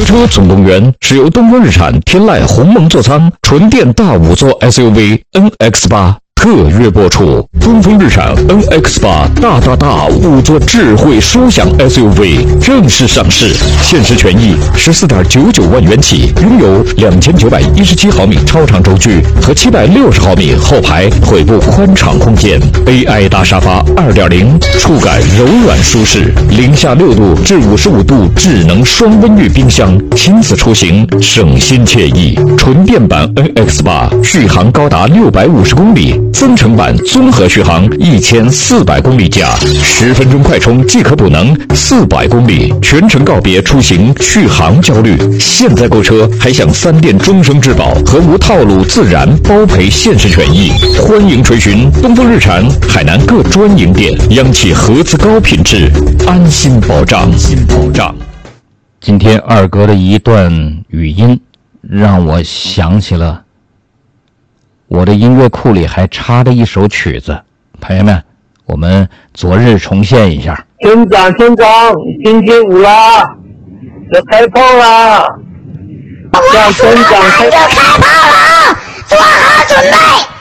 车总动员是由东风日产天籁鸿蒙座舱纯电大5座 SUV NX8特约播出。东风日产 NX8 大5座智慧舒享 SUV 正式上市，限时权益14.99万元起，拥有2917毫米超长轴距和760毫米后排腿部宽敞空间 ，AI 大沙发2.0，触感柔软舒适，0下6度至55度智能双温浴冰箱，亲子出行省心惬意。纯电版 NX8 续航高达650公里。增程版综合续航1400公里加，10分钟快充即可补能400公里，全程告别出行续航焦虑。现在购车还享3电终生质保和无套路自燃包赔限时权益。欢迎垂询东风日产海南各专营店，央企合资高品质，安心保障。 今天二哥的一段语音让我想起了我的音乐库里还插着一首曲子，朋友们，我们昨日重现一下。 村长，星期五啦，要开炮啦！让村长开炮就开炮了，做好准备。